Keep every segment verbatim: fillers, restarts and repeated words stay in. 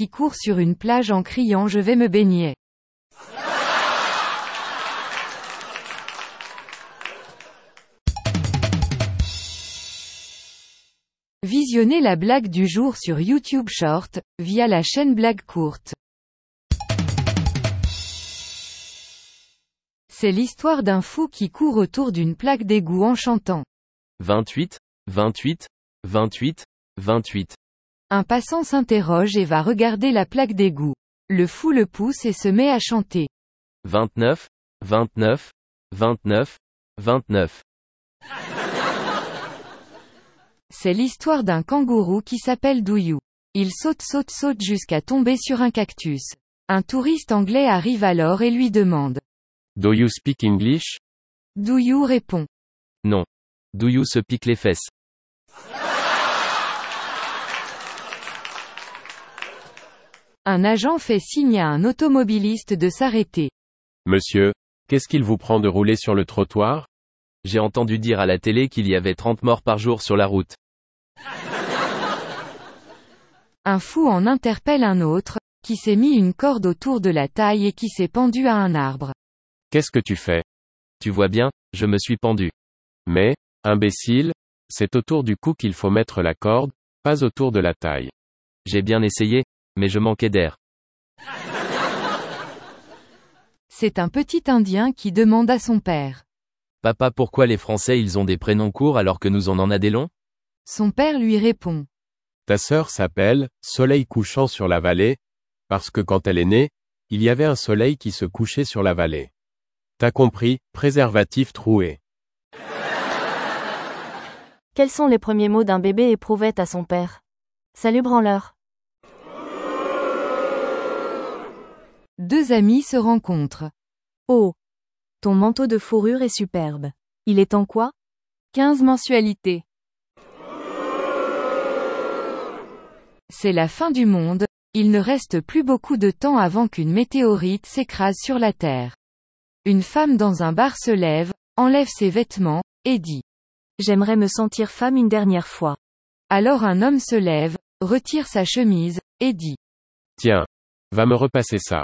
qui court sur une plage en criant je vais me baigner. Visionnez la blague du jour sur YouTube Short, via la chaîne Blague Courte. C'est l'histoire d'un fou qui court autour d'une plaque d'égout en chantant. vingt-huit, vingt-huit, vingt-huit, vingt-huit. Un passant s'interroge et va regarder la plaque d'égout. Le fou le pousse et se met à chanter. vingt-neuf, vingt-neuf, vingt-neuf, vingt-neuf. C'est l'histoire d'un kangourou qui s'appelle Douyou. Il saute saute saute jusqu'à tomber sur un cactus. Un touriste anglais arrive alors et lui demande. Do you speak English? Douyou répond. Non. Do you se pique les fesses? Un agent fait signe à un automobiliste de s'arrêter. Monsieur, qu'est-ce qu'il vous prend de rouler sur le trottoir? J'ai entendu dire à la télé qu'il y avait trente morts par jour sur la route. Un fou en interpelle un autre, qui s'est mis une corde autour de la taille et qui s'est pendu à un arbre. Qu'est-ce que tu fais? Tu vois bien, je me suis pendu. Mais, imbécile, c'est autour du cou qu'il faut mettre la corde, pas autour de la taille. J'ai bien essayé, mais je manquais d'air. C'est un petit Indien qui demande à son père. Papa, pourquoi les Français ils ont des prénoms courts alors que nous on en a des longs? Son père lui répond. Ta sœur s'appelle Soleil couchant sur la vallée, parce que quand elle est née, il y avait un soleil qui se couchait sur la vallée. T'as compris, préservatif troué. Quels sont les premiers mots d'un bébé éprouvette à son père? Salut branleur. Deux amis se rencontrent. Oh, ton manteau de fourrure est superbe. Il est en quoi? quinze mensualités. C'est la fin du monde, il ne reste plus beaucoup de temps avant qu'une météorite s'écrase sur la Terre. Une femme dans un bar se lève, enlève ses vêtements, et dit. J'aimerais me sentir femme une dernière fois. Alors un homme se lève, retire sa chemise, et dit. Tiens, va me repasser ça.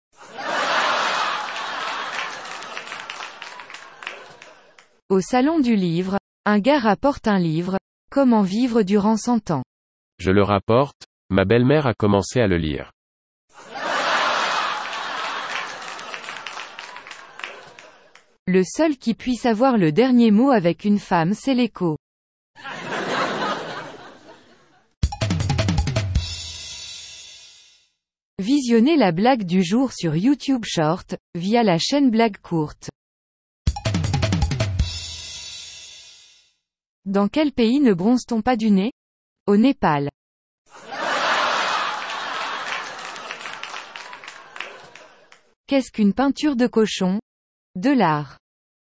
Au salon du livre, un gars rapporte un livre, Comment vivre durant cent ans. Je le rapporte, ma belle-mère a commencé à le lire. Le seul qui puisse avoir le dernier mot avec une femme c'est l'écho. Visionnez la blague du jour sur YouTube Short, via la chaîne Blague Courte. Dans quel pays ne bronze-t-on pas du nez? Au Népal. Qu'est-ce qu'une peinture de cochon? De l'art.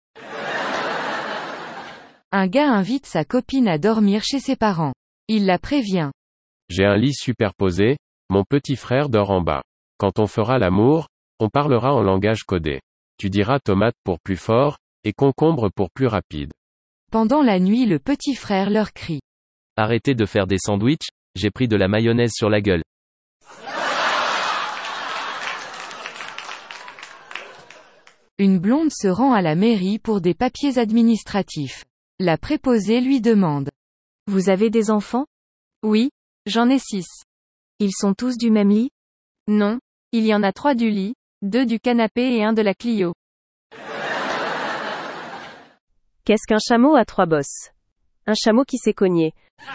Un gars invite sa copine à dormir chez ses parents. Il la prévient. J'ai un lit superposé, mon petit frère dort en bas. Quand on fera l'amour, on parlera en langage codé. Tu diras tomate pour plus fort, et concombre pour plus rapide. Pendant la nuit le petit frère leur crie. Arrêtez de faire des sandwichs, j'ai pris de la mayonnaise sur la gueule. Une blonde se rend à la mairie pour des papiers administratifs. La préposée lui demande. Vous avez des enfants? Oui, j'en ai six. Ils sont tous du même lit? Non, il y en a trois du lit, deux du canapé et un de la Clio. Qu'est-ce qu'un chameau à trois bosses? Un chameau qui s'est cogné.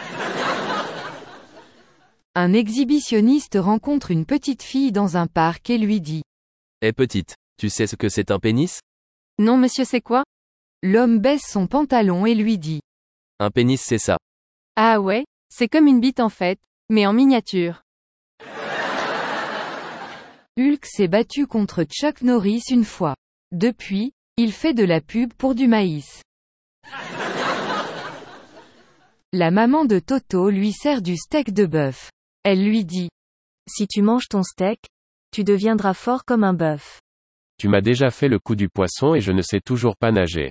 Un exhibitionniste rencontre une petite fille dans un parc et lui dit. Eh petite, tu sais ce que c'est un pénis? Non monsieur c'est quoi? L'homme baisse son pantalon et lui dit. Un pénis c'est ça. Ah ouais, c'est comme une bite en fait, mais en miniature. Hulk s'est battu contre Chuck Norris une fois. Depuis, il fait de la pub pour du maïs. La maman de Toto lui sert du steak de bœuf. Elle lui dit. Si tu manges ton steak, tu deviendras fort comme un bœuf. Tu m'as déjà fait le coup du poisson et je ne sais toujours pas nager.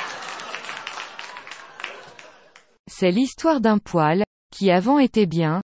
C'est l'histoire d'un poil, qui avant était bien,